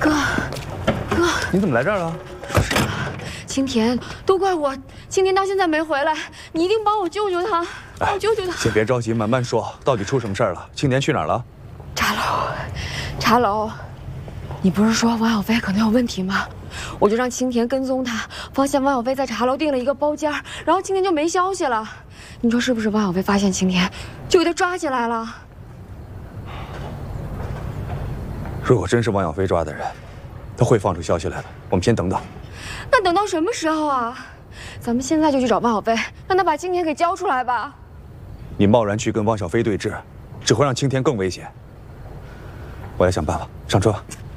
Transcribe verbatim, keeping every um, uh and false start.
哥，哥， 你怎么来这儿了？ 青田，都怪我，青田到现在没回来，你一定帮我救救他，帮我救救他。 先别着急，慢慢说，到底出什么事儿了？青田去哪儿了？ 茶楼，茶楼，你不是说王小飞可能有问题吗？我就让青田跟踪他，发现王小飞在茶楼订了一个包间，然后青田就没消息了。你说是不是？王小飞发现青田，就给他抓起来了。 如果真是王小飞抓的人，他会放出消息来的。我们先等等。 那等到什么时候啊？咱们现在就去找王小飞，让他把青田给交出来吧。 你贸然去跟汪小菲对峙，只会让青田更危险。我来想办法，上车吧。